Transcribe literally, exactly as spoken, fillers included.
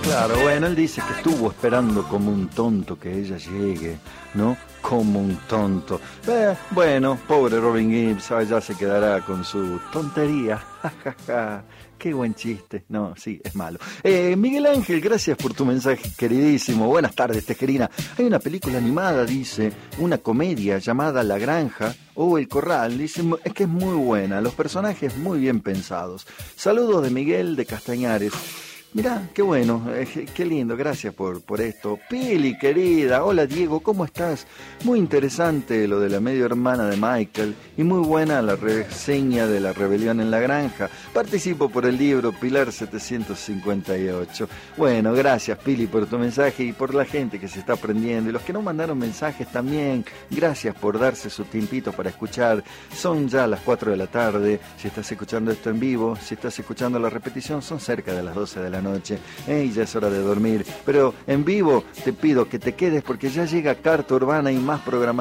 Claro, bueno, él dice que estuvo esperando como un tonto que ella llegue, ¿no? Como un tonto. Eh, bueno, pobre Robin Gibbs, ya se quedará con su tontería. Qué buen chiste. No, sí, es malo. Eh, Miguel Ángel, gracias por tu mensaje, queridísimo. Buenas tardes, Tejerina. Hay una película animada, dice, una comedia llamada La Granja o El Corral. Dice, es que es muy buena, los personajes muy bien pensados. Saludos de Miguel de Castañares. Mirá, qué bueno, eh, qué lindo, gracias por, por esto. Pili, querida, hola Diego, ¿cómo estás? Muy interesante lo de la medio hermana de Michael y muy buena la reseña de La Rebelión en la Granja. Participo por el libro Pilar setecientos cincuenta y ocho. Bueno, gracias Pili por tu mensaje y por la gente que se está aprendiendo y los que no mandaron mensajes también. Gracias por darse su tiempito para escuchar. Son ya las cuatro de la tarde, si estás escuchando esto en vivo, si estás escuchando la repetición, son cerca de las doce de la noche, eh, ya es hora de dormir, pero en vivo te pido que te quedes porque ya llega Carta Urbana y más programación